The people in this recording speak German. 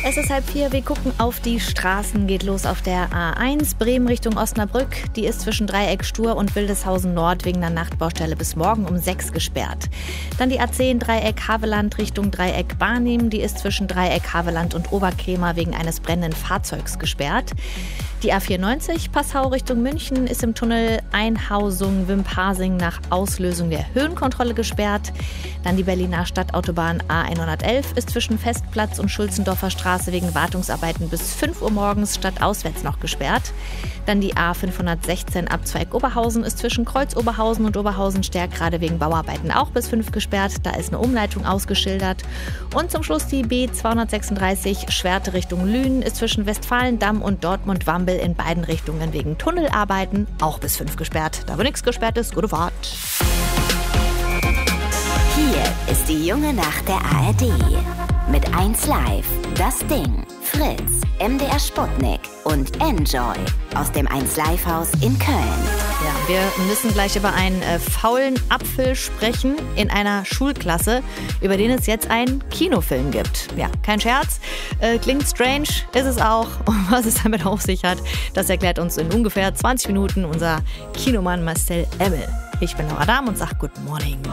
Es ist 3:30, wir gucken auf die Straßen, geht los auf der A1 Bremen Richtung Osnabrück. Die ist zwischen Dreieck Stur und Wildeshausen Nord wegen einer Nachtbaustelle bis morgen um 6 gesperrt. Dann die A10 Dreieck Haveland Richtung Dreieck Barnim. Die ist zwischen Dreieck Haveland und Oberkremer wegen eines brennenden Fahrzeugs gesperrt. Die A94 Passau Richtung München ist im Tunnel Einhausung-Wimpasing nach Auslösung der Höhenkontrolle gesperrt. Dann die Berliner Stadtautobahn A111 ist zwischen Festplatz und Schulzendorfer Straße wegen Wartungsarbeiten bis 5 Uhr morgens stadtauswärts noch gesperrt. Dann die A516 Abzweig Oberhausen ist zwischen Kreuz Oberhausen und Oberhausen-Stärk gerade wegen Bauarbeiten auch bis 5 gesperrt. Da ist eine Umleitung ausgeschildert. Und zum Schluss die B236 Schwerte Richtung Lünen ist zwischen Westfalendamm und Dortmund-Wambel in beiden Richtungen wegen Tunnelarbeiten auch bis 5 gesperrt. Da wo nichts gesperrt ist, gute Fahrt. Hier ist die junge Nacht der ARD. Mit 1Live, Das Ding, Fritz, MDR Sputnik und Enjoy aus dem 1Live-Haus in Köln. Ja, wir müssen gleich über einen faulen Apfel sprechen in einer Schulklasse, über den es jetzt einen Kinofilm gibt. Ja, kein Scherz, klingt strange, ist es auch. Und was es damit auf sich hat, das erklärt uns in ungefähr 20 Minuten unser Kinomann Marcel Emmel. Ich bin Laura Dahm und sage Good Morning.